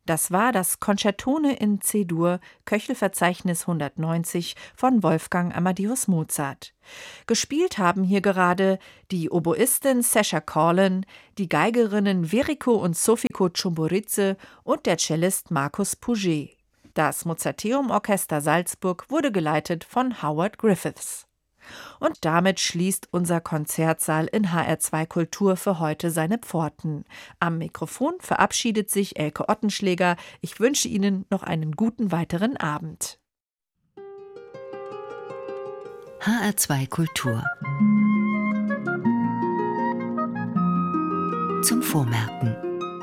Das war das Concertone in C-Dur, Köchelverzeichnis 190 von Wolfgang Amadeus Mozart. Gespielt haben hier gerade die Oboistin Sascha Corlin, die Geigerinnen Veriko und Sofiko Chumburidze und der Cellist Markus Pouget. Das Mozarteum-Orchester Salzburg wurde geleitet von Howard Griffiths. Und damit schließt unser Konzertsaal in HR2 Kultur für heute seine Pforten. Am Mikrofon verabschiedet sich Elke Ottenschläger. Ich wünsche Ihnen noch einen guten weiteren Abend. HR2 Kultur zum Vormerken.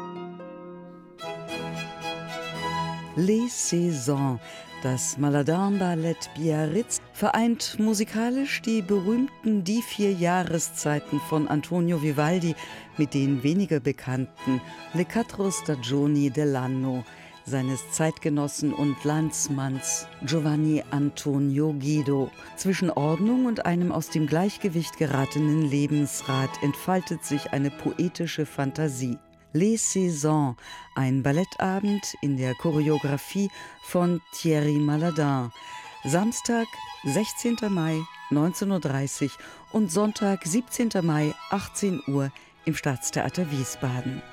Les Saisons, das Maladan-Ballett Biarritz, vereint musikalisch die berühmten Die 4 Jahreszeiten von Antonio Vivaldi mit den weniger bekannten Le Quattro Stagioni dell'anno seines Zeitgenossen und Landsmanns Giovanni Antonio Guido. Zwischen Ordnung und einem aus dem Gleichgewicht geratenen Lebensrat entfaltet sich eine poetische Fantasie. Les Saisons, ein Ballettabend in der Choreografie von Thierry Maladin. Samstag, 16. Mai, 19:30 Uhr und Sonntag, 17. Mai, 18 Uhr im Staatstheater Wiesbaden.